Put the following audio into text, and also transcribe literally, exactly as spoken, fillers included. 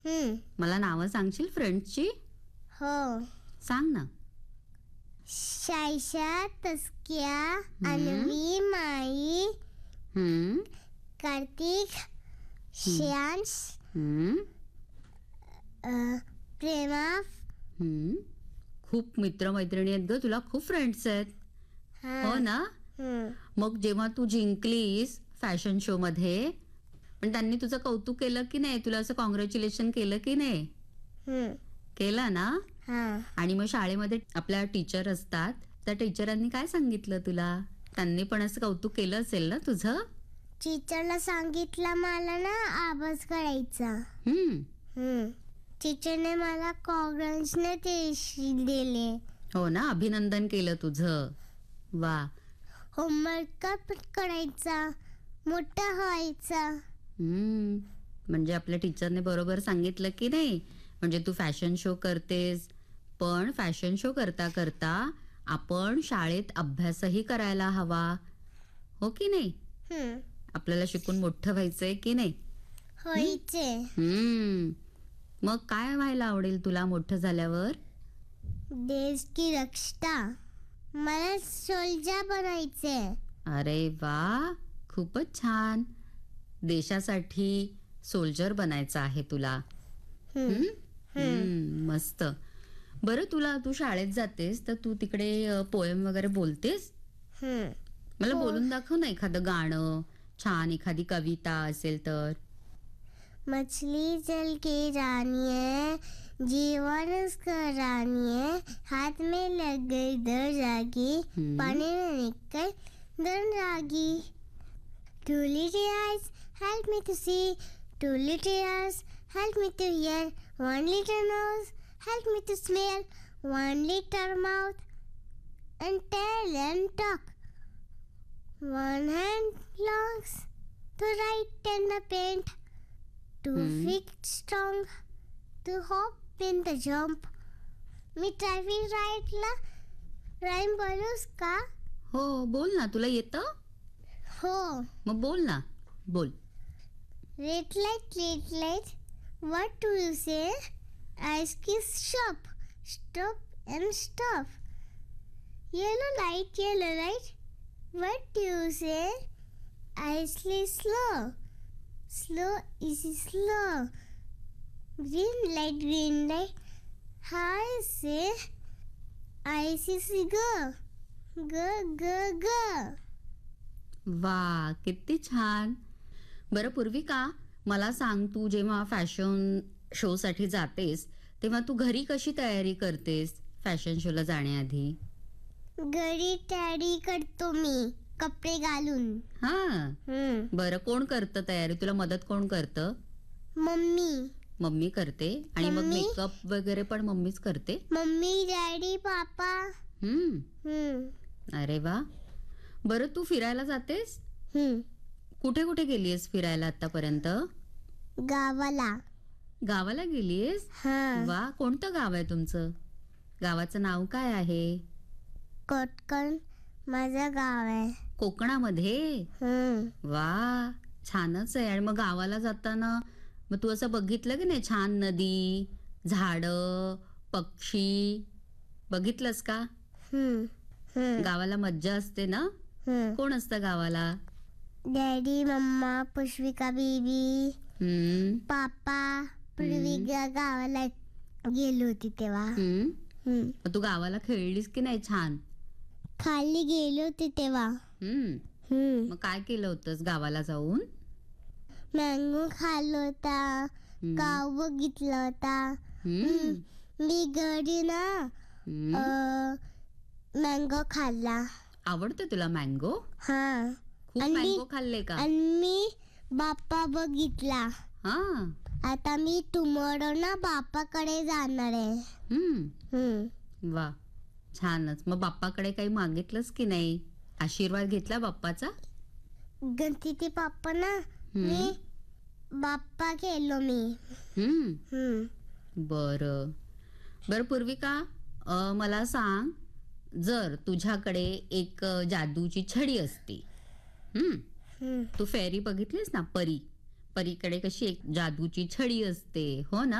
हम्म. मला नावं सांगशील फ्रेंड्सची? हो. सांग ना. शायशा, तस्किया, अन्वी, माई, हम्म. कार्तिक, श्रेयांश, हम्म. अ, प्रेमा. हम्म. खूप मित्रमैत्रिणी आहेत ग तुला, खूप फ्रेंड्स आहेत. हा. हो ना. हम्म. मग जेव्हा तू जिंकलीस फॅशन शो मध्ये, पण त्यांनी तुझं कौतुक केलं की नाही? तुला असं कॉंग्रॅच्युलेशन केलं की नाही? हम्म. केलं ना. हा. आणि मग शाळेमध्ये आपल्या टीचर असतात, त्या टीचरांनी काय सांगितलं तुला? त्यांनी पण असं कौतुक केलं असेल ना तुझं? टीचरला सांगितलं मला ना आवाज करायचा. हम्म. हम्म. टीचरने मला कॉंग्रॅच्युलेशन दिले. हो ना, अभिनंदन केलं तुझं. वा. होमवर्क पण करायचा, मोठा व्हायचा. हम्म. म्हणजे आपल्या टीचरने बरोबर सांगितलं की नाही? म्हणजे तू फॅशन शो करतेस, पण फॅशन शो करता करता आपण शाळेत अभ्यासही करायला हवा, हो की नाही? हम्म. आपल्याला शिकून मोठं व्हायचंय की नाही? व्हायचे. हम्म. मग काय व्हायला आवडेल तुला मोठं झाल्यावर? देश की रक्षा. मला सोल्जर बनायचे. अरे वा, खूपच छान. देशासाठी सोल्जर बनायचं आहे तुला. हम्म. हम्म. मस्त. बरं, तुला तू शाळेत जातेस तर तू तिकडे पोएम वगैरे बोलतेस? हम्म. मला हो. बोलून दाखव ना एखादं गाणं छान, एखादी कविता असेल तर. मछली जल की रानी है, जीवन उसका रानी है, हाथ में लग गई दर जागी, हम्म. पानी में निकल दर जागी. Two little eyes help me to see, two little ears help me to hear, one little nose help me to smell, one little mouth and tell and talk, one hand longs to write and the paint, two Hmm. feet strong to hop in the jump. Me traffic राईटला rhyme बोलूस का? हो, बोल ना. तुला येतं? हो. मग बोल ना, बोल. Red light, red light, what do you say? Ice kiss stop, stop and stop. Yellow light, yellow light, what do you say? Ice slow, slow is slow. Green light, green light, how I say? Ice is go, go, go, go. वा, किती छान. बरं पूर्विका, मला सांग, तू जेव्हा fashion show साठी जातेस तेव्हा तू घरी कशी तयारी करतेस फॅशन शोला जाण्याआधी? घरी तयारी करतो मी कपडे घालून. हा. हम्म. बरं, कोण करतं तयारी? तुला मदत कोण करतं? मम्मी. मम्मी करते. आणि मग मम्मी? मेकअप वगैरे पण मम्मीच करते? मम्मी, डॅडी, पापा. हम्म. हम्म. अरे वा. बरं, तू फिरायला जातेस? हम्म. कुठे कुठे गेलीयस फिरायला आतापर्यंत? गावाला. गावाला गेलीयस? हा. वा, कोणतं गाव आहे तुमचं? गावाचं नाव काय आहे? कोटकण माझं गाव आहे. कोकणामध्ये? हम्म. वा, छानच आहे. आणि मग गावाला जाताना मग तू असं बघितलं की नाही, छान नदी, झाडं, पक्षी बघितलंस का? हम्म. हम्म. गावाला मज्जा असते ना? हम्म. कोण असतं गावाला? डॅडी, मम्मा, पुष्पिका बेबी, हम्म. पापा. पूर्विका गावाला गेली होती तेव्हा. हम्म. हम्म. मग तू गावाला खेळलीस की नाही छान? खाली गेली होती तेव्हा. हम्म. हम्म. मग काय केलं होतंस गावाला जाऊन? मँगो खाल्ला होता, हम्म. काव बघितला होता. हम्म. मी घरी ना हम्म. मँगो खाल्ला. आवडते तुला मँगो? हा. खूप आणि मँगो खाल्ले का? आणि मी बाप्पा बघितला. हा. आता मी टुमॉरो ना बाप्पाकडे जाणार आहे. हम्म. हम्म. वा, छानच. मग बाप्पाकडे काही मागितलंस की नाही? आशीर्वाद घेतला बाप्पाचा? गणपती बाप्पा ना मी बाप्पा केलो मी. हम्म. हम्म. बरं बरं पूर्विका, अ, मला सांग, जर तुझ्याकडे एक जादूची छडी असती, हम्म, हम्म. तू फेरी बघितलीस ना, परी, परीकडे कशी एक जादूची छडी असते, हो ना?